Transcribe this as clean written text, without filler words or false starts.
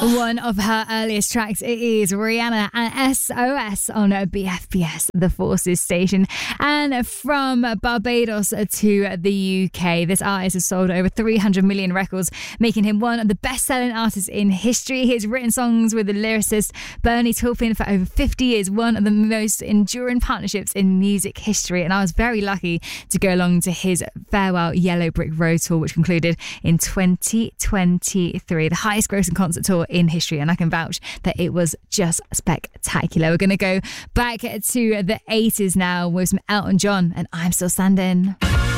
One of her earliest tracks, it is Rihanna and SOS on BFBS, the Forces station. And from Barbados to the UK, this artist has sold over 300 million records, making him one of the best-selling artists in history. He's written songs with the lyricist Bernie Taupin for over 50 years, one of the most enduring partnerships in music history. And I was very lucky to go along to his Farewell Yellow Brick Road tour, which concluded in 2023, the highest grossing concert tour in history, and I can vouch that it was just spectacular. We're going to go back to the 80s now with some Elton John and I'm Still Standing.